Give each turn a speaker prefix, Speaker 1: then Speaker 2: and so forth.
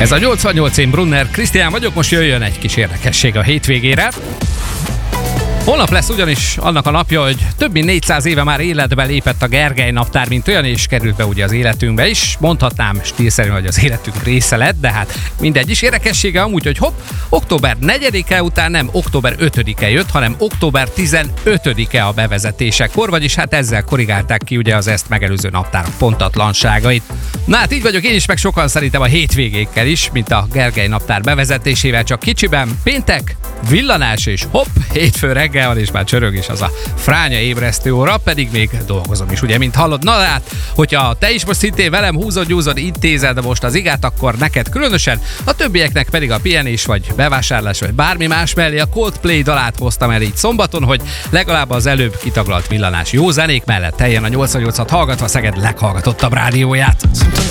Speaker 1: Ez a 88, én Brunner Krisztián vagyok, most jöjjön egy kis érdekesség a hétvégére. Holnap lesz ugyanis annak a napja, hogy több mint 400 éve már életbe lépett a Gergely naptár, mint olyan, és került be ugye az életünkbe is. Mondhatnám stílszerűen, hogy az életünk része lett, de hát mindegy is. Érdekessége amúgy, hogy október 4-e után nem október 5-e jött, hanem október 15-e a bevezetésekor, vagyis hát ezzel korrigálták ki ugye az ezt megelőző naptár pontatlanságait. Na hát így vagyok én is, meg sokan szerintem a hétvégékkel is, mint a Gergely naptár bevezetésével, csak kicsiben péntek, villanás és hétfő reggel van, és már csörög is az a fránya ébresztő óra, pedig még dolgozom is, ugye, mint hallod. Na hát, hogyha te is most szintén velem húzod, intézed most az igát, akkor neked különösen, a többieknek pedig a pihenés, vagy bevásárlás, vagy bármi más mellé a Coldplay dalát hoztam el így szombaton, hogy legalább az előbb kitaglalt villanás jó zenék mellett helyen a 88-at hallgatva Szeged leghallgatottabb rádióját.